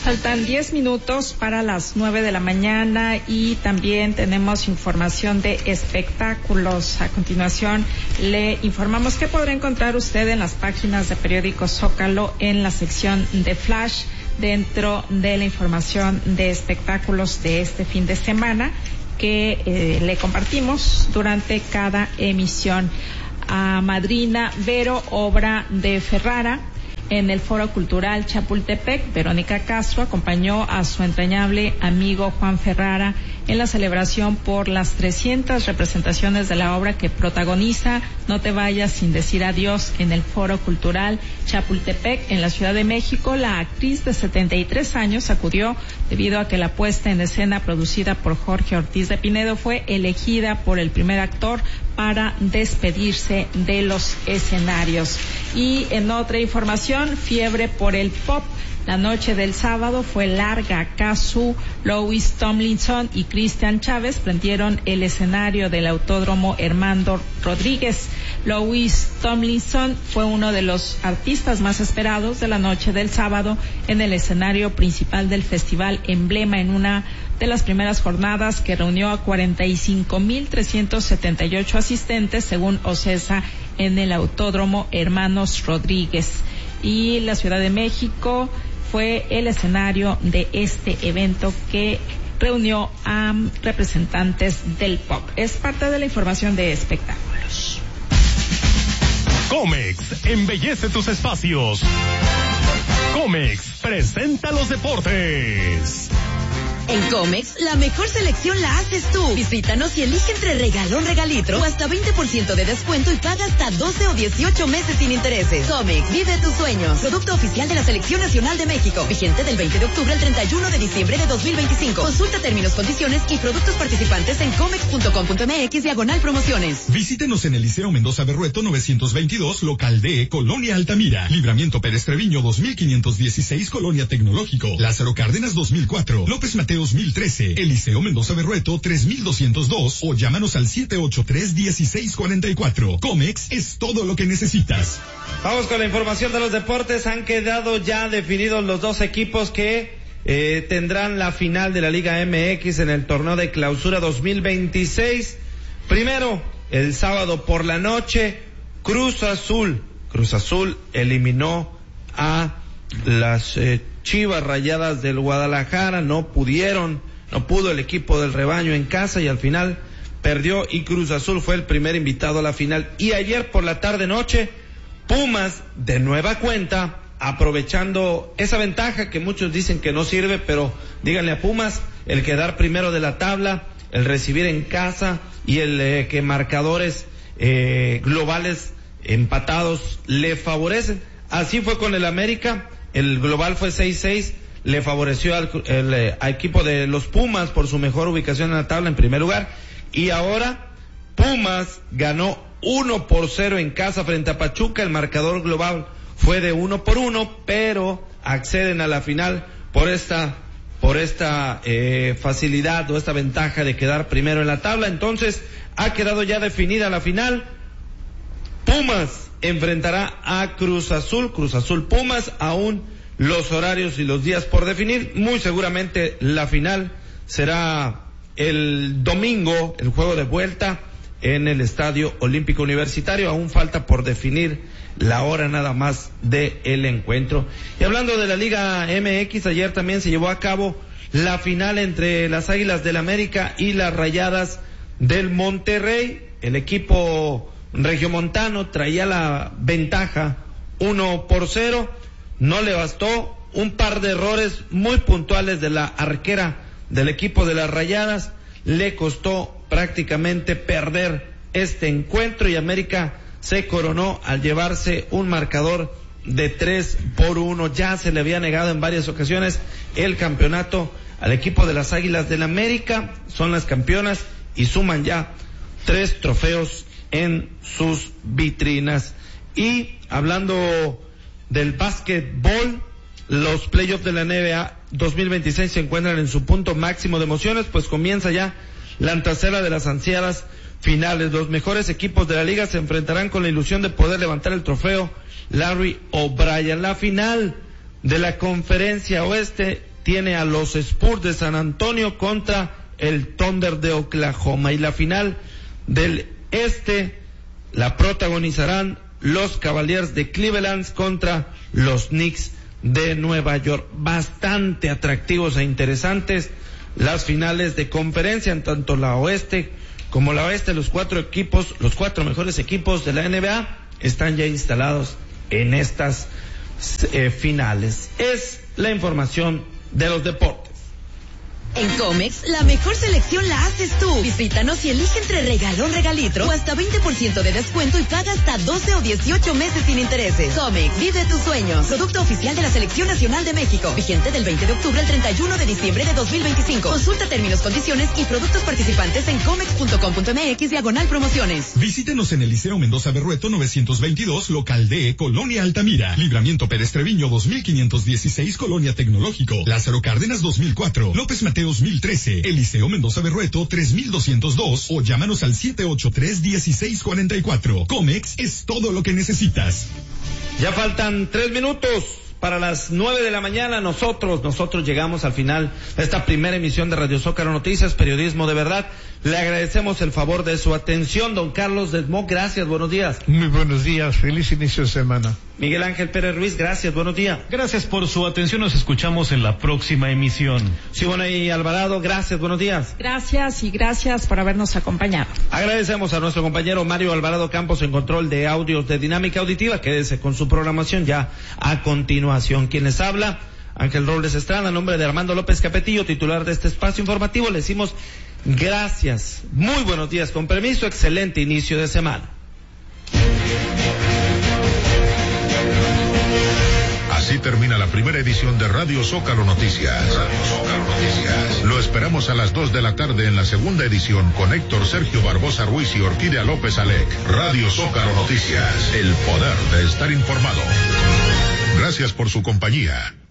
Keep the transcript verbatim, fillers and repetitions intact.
Faltan diez minutos para las nueve de la mañana y también tenemos información de espectáculos. A continuación le informamos que podrá encontrar usted en las páginas de periódico Zócalo en la sección de Flash dentro de la información de espectáculos de este fin de semana que eh, le compartimos durante cada emisión. A Madrina Vero, obra de Ferrara. En el Foro Cultural Chapultepec, Verónica Castro acompañó a su entrañable amigo Juan Ferrara en la celebración por las trescientas representaciones de la obra que protagoniza No te vayas sin decir adiós en el Foro Cultural Chapultepec en la Ciudad de México. La actriz de setenta y tres años acudió debido a que la puesta en escena producida por Jorge Ortiz de Pinedo fue elegida por el primer actor para despedirse de los escenarios. Y en otra información, fiebre por el pop. La noche del sábado fue larga. Casu, Louis Tomlinson y Cristian Chávez prendieron el escenario del Autódromo Hermando Rodríguez. Louis Tomlinson fue uno de los artistas más esperados de la noche del sábado en el escenario principal del festival Emblema, en una de las primeras jornadas que reunió a cuarenta y cinco mil trescientos setenta y ocho asistentes, según OCESA, en el Autódromo Hermanos Rodríguez. Y la Ciudad de México fue el escenario de este evento que reunió a representantes del pop. Es parte de la información de espectáculos. Comex embellece tus espacios. Comex presenta los deportes. En Comex, la mejor selección la haces tú. Visítanos y elige entre regalón, regalitro o hasta veinte por ciento de descuento y paga hasta doce o dieciocho meses sin intereses. Comex, vive tus sueños. Producto oficial de la Selección Nacional de México. Vigente del veinte de octubre al treinta y uno de diciembre de dos mil veinticinco. Consulta términos, condiciones y productos participantes en comex punto com punto m x diagonal promociones. Visítenos en el Liceo Mendoza Berrueto novecientos veintidós, local D, Colonia Altamira. Libramiento Pérez Treviño dos mil quinientos dieciséis, Colonia Tecnológico. Lázaro Cárdenas dos mil cuatro. López Mateo dos mil trece, Eliseo Mendoza Berrueto tres mil doscientos dos o llámanos al siete ocho tres, dieciséis cuarenta y cuatro. Comex es todo lo que necesitas. Vamos con la información de los deportes. Han quedado ya definidos los dos equipos que eh, tendrán la final de la Liga M X en el torneo de clausura dos mil veintiséis. Primero, el sábado por la noche, Cruz Azul. Cruz Azul eliminó a las eh, Chivas Rayadas del Guadalajara. No pudieron, no pudo el equipo del rebaño en casa y al final perdió, y Cruz Azul fue el primer invitado a la final. Y ayer por la tarde noche, Pumas de nueva cuenta, aprovechando esa ventaja que muchos dicen que no sirve, pero díganle a Pumas, el quedar primero de la tabla, el recibir en casa y el eh, que marcadores eh, globales empatados le favorecen. Así fue con el América. El global fue seis seis, le favoreció al el, el, al equipo de los Pumas por su mejor ubicación en la tabla en primer lugar. Y ahora Pumas ganó uno por cero en casa frente a Pachuca. El marcador global fue de uno por uno, pero acceden a la final por esta por esta eh, facilidad o esta ventaja de quedar primero en la tabla. Entonces ha quedado ya definida la final. Pumas enfrentará a Cruz Azul, Cruz Azul Pumas, aún los horarios y los días por definir. Muy seguramente la final será el domingo, el juego de vuelta en el Estadio Olímpico Universitario. Aún falta por definir la hora nada más de el encuentro. Y hablando de la Liga M X, ayer también se llevó a cabo la final entre las Águilas del América y las Rayadas del Monterrey. El equipo regiomontano traía la ventaja uno por cero, no le bastó, un par de errores muy puntuales de la arquera del equipo de las Rayadas le costó prácticamente perder este encuentro, y América se coronó al llevarse un marcador de tres por uno. Ya se le había negado en varias ocasiones el campeonato al equipo de las Águilas del América. Son las campeonas y suman ya tres trofeos en sus vitrinas. Y hablando del básquetbol, los playoffs de la N B A dos mil veintiséis se encuentran en su punto máximo de emociones, pues comienza ya la antesala de las ansiadas finales. Los mejores equipos de la liga se enfrentarán con la ilusión de poder levantar el trofeo Larry O'Brien. La final de la Conferencia Oeste tiene a los Spurs de San Antonio contra el Thunder de Oklahoma. Y la final del este la protagonizarán los Cavaliers de Cleveland contra los Knicks de Nueva York. Bastante atractivos e interesantes las finales de conferencia, en tanto la oeste como la oeste. Los cuatro equipos, los cuatro mejores equipos de la N B A están ya instalados en estas eh, finales. Es la información de los deportes. En Comex, la mejor selección la haces tú. Visítanos y elige entre regalón, regalitro o hasta veinte por ciento de descuento y paga hasta doce o dieciocho meses sin intereses. Comex, vive tus sueños. Producto oficial de la Selección Nacional de México. Vigente del veinte de octubre al treinta y uno de diciembre de dos mil veinticinco. Consulta términos, condiciones y productos participantes en comex punto com punto m x diagonal promociones. Visítenos en el Liceo Mendoza Berrueto novecientos veintidós, local D, Colonia Altamira. Libramiento Pérez Treviño dos mil quinientos dieciséis, Colonia Tecnológico. Lázaro Cárdenas dos mil cuatro. López Mateo dos mil trece, Eliseo Mendoza Berrueto tres mil doscientos dos o llámanos al siete ocho tres, dieciséis cuarenta y cuatro. Comex es todo lo que necesitas. Ya faltan tres minutos para las nueve de la mañana. Nosotros, nosotros llegamos al final de esta primera emisión de Radio Zócalo Noticias, periodismo de verdad. Le agradecemos el favor de su atención, don Carlos Desmó, gracias, buenos días. Muy buenos días, feliz inicio de semana. Miguel Ángel Pérez Ruiz, gracias, buenos días. Gracias por su atención, nos escuchamos en la próxima emisión. Siboney Alvarado, gracias, buenos días. Gracias y gracias por habernos acompañado. Agradecemos a nuestro compañero Mario Alvarado Campos en control de audios de Dinámica Auditiva. Quédese con su programación ya a continuación. Quienes habla, Ángel Robles Estrada, en nombre de Armando López Capetillo, titular de este espacio informativo, le decimos gracias, muy buenos días, con permiso, excelente inicio de semana. Así termina la primera edición de Radio Zócalo Noticias. Radio Zócalo Noticias. Lo esperamos a las dos de la tarde en la segunda edición con Héctor Sergio Barbosa Ruiz y Orquídea López Alec. Radio Zócalo Noticias. El poder de estar informado. Gracias por su compañía.